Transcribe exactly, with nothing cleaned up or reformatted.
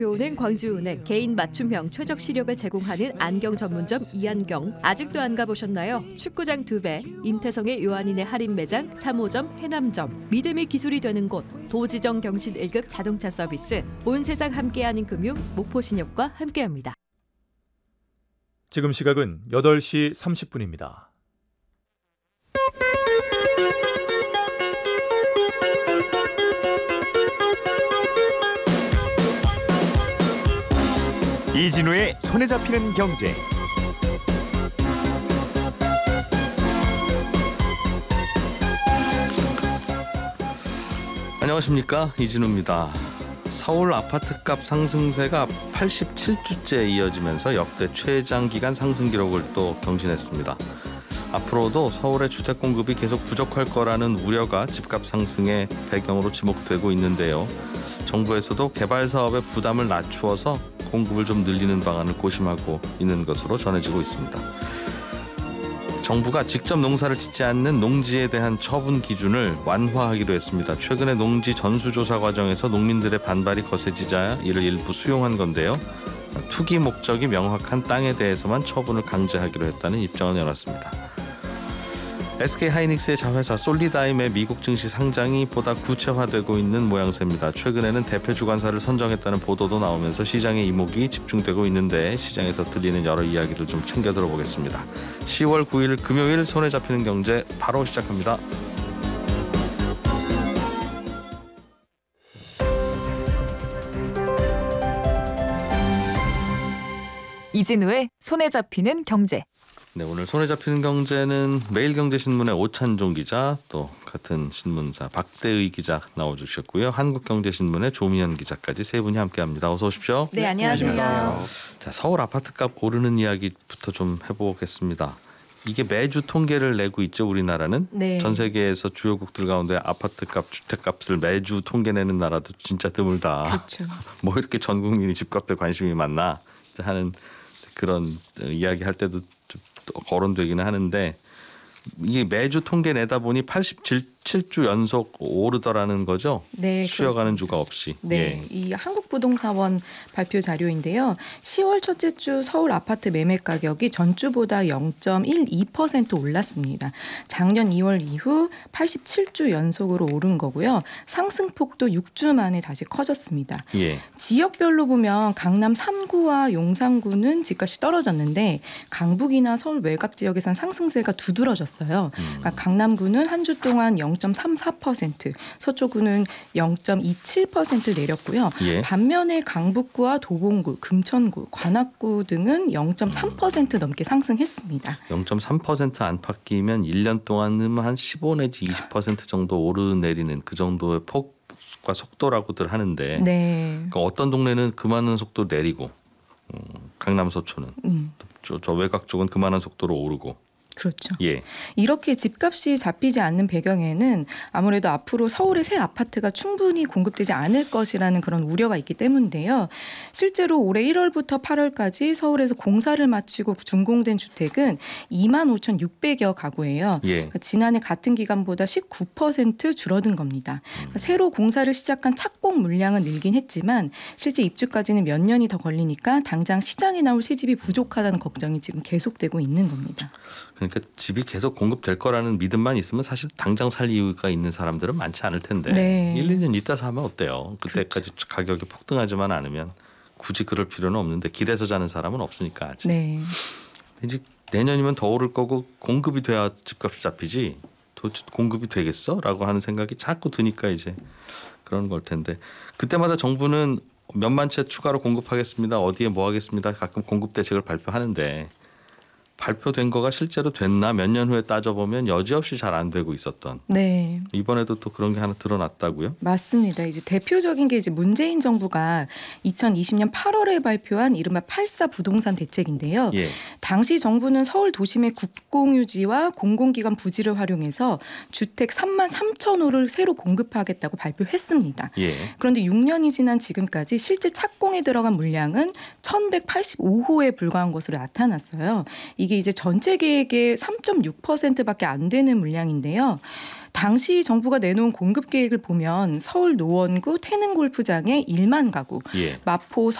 은행, 광주은행 개인 맞춤형 최적 시력을 제공하는 안경 전문점 이안경 아직도 안 가보셨나요? 축구장 두 배, 임태성의 요한인의 할인 매장 삼 호점 해남점 믿음이 기술이 되는 곳 도지정 경신 일 급 자동차 서비스 온 세상 함께하는 금융 목포신협과 함께합니다. 지금 시각은 여덟 시 삼십 분입니다. 이진우의 손에 잡히는 경제. 안녕하십니까, 이진우입니다. 서울 아파트값 상승세가 팔십칠 주째 이어지면서 역대 최장기간 상승 기록을 또 경신했습니다. 앞으로도 서울의 주택 공급이 계속 부족할 거라는 우려가 집값 상승의 배경으로 지목되고 있는데요. 정부에서도 개발 사업의 부담을 낮추어서 공급을 좀 늘리는 방안을 고심하고 있는 것으로 전해지고 있습니다. 정부가 직접 농사를 짓지 않는 농지에 대한 처분 기준을 완화하기로 했습니다. 최근에 농지 전수조사 과정에서 농민들의 반발이 거세지자 이를 일부 수용한 건데요. 투기 목적이 명확한 땅에 대해서만 처분을 강제하기로 했다는 입장을 내놨습니다. 에스케이하이닉스의 자회사 솔리다임의 미국 증시 상장이 보다 구체화되고 있는 모양새입니다. 최근에는 대표 주관사를 선정했다는 보도도 나오면서 시장의 이목이 집중되고 있는데 시장에서 들리는 여러 이야기를 좀 챙겨 들어보겠습니다. 시월 구일 금요일 손에 잡히는 경제 바로 시작합니다. 이진우의 손에 잡히는 경제. 네, 오늘 손에 잡히는 경제는 매일경제신문의 오찬종 기자, 또 같은 신문사 박대의 기자 나와주셨고요. 한국경제신문의 조미연 기자까지 세 분이 함께합니다. 어서 오십시오. 네, 안녕하세요. 안녕하세요. 자, 서울 아파트값 오르는 이야기부터 좀 해보겠습니다. 이게 매주 통계를 내고 있죠, 우리나라는. 네. 전 세계에서 주요국들 가운데 아파트값, 주택값을 매주 통계내는 나라도 진짜 드물다. 그렇죠. 뭐 이렇게 전 국민이 집값에 관심이 많나 하는 그런 이야기 할 때도 좀 거론되기는 하는데, 이게 매주 통계 내다 보니 팔십칠 주 연속 오르더라는 거죠. 네, 쉬어가는 그렇습니다. 주가 없이. 네, 예. 이 한국부동산원 발표 자료인데요. 시월 첫째 주 서울 아파트 매매 가격이 전주보다 영 점 일이 퍼센트 올랐습니다. 작년 이월 이후 팔십칠 주 연속으로 오른 거고요. 상승폭도 육 주 만에 다시 커졌습니다. 예. 지역별로 보면 강남 삼 구와 용산구는 집값이 떨어졌는데 강북이나 서울 외곽 지역에선 상승세가 두드러졌어요. 음. 그러니까 강남구는 한 주 동안 영 점 삼사 퍼센트, 서초구는 영 점 이칠 퍼센트 내렸고요. 예. 반면에 강북구와 도봉구, 금천구, 관악구 등은 영 점 삼 퍼센트 넘게 상승했습니다. 영 점 삼 퍼센트 안팎이면 일 년 동안은 한 십오 내지 이십 퍼센트 정도 오르내리는 그 정도의 폭과 속도라고들 하는데, 네. 그러니까 어떤 동네는 그만한 속도 내리고, 음, 강남 서초는 음, 저, 저 외곽 쪽은 그만한 속도로 오르고. 그렇죠. 예. 이렇게 집값이 잡히지 않는 배경에는 아무래도 앞으로 서울의 새 아파트가 충분히 공급되지 않을 것이라는 그런 우려가 있기 때문인데요. 실제로 올해 일월부터 팔월까지 서울에서 공사를 마치고 준공된 주택은 이만 오천육백여 가구예요. 예. 그러니까 지난해 같은 기간보다 십구 퍼센트 줄어든 겁니다. 그러니까 새로 공사를 시작한 착공 물량은 늘긴 했지만 실제 입주까지는 몇 년이 더 걸리니까 당장 시장에 나올 새 집이 부족하다는 걱정이 지금 계속되고 있는 겁니다. 그러니까 집이 계속 공급될 거라는 믿음만 있으면 사실 당장 살 이유가 있는 사람들은 많지 않을 텐데, 네. 일, 이 년 있다 사면 어때요? 그때까지 그렇죠. 가격이 폭등하지만 않으면 굳이 그럴 필요는 없는데 길에서 자는 사람은 없으니까 아직. 네. 이제 내년이면 더 오를 거고 공급이 돼야 집값이 잡히지 도대체 공급이 되겠어? 라고 하는 생각이 자꾸 드니까 이제 그런 걸 텐데, 그때마다 정부는 몇만 채 추가로 공급하겠습니다. 어디에 뭐 하겠습니다. 가끔 공급 대책을 발표하는데 발표된 거가 실제로 됐나 몇 년 후에 따져보면 여지없이 잘 안 되고 있었던. 네. 이번에도 또 그런 게 하나 드러났다고요? 맞습니다. 이제 대표적인 게 이제 문재인 정부가 이천이십 년 팔월에 발표한 이른바 팔사 부동산 대책인데요. 예. 당시 정부는 서울 도심의 국공유지와 공공기관 부지를 활용해서 주택 삼만 삼천 호를 새로 공급하겠다고 발표했습니다. 예. 그런데 육 년이 지난 지금까지 실제 착공에 들어간 물량은 천백팔십오 호에 불과한 것으로 나타났어요. 이게 이게 이제 전체 계획의 삼 점 육 퍼센트밖에 안 되는 물량인데요. 당시 정부가 내놓은 공급 계획을 보면 서울 노원구 태릉 골프장에 일만 가구, 예. 마포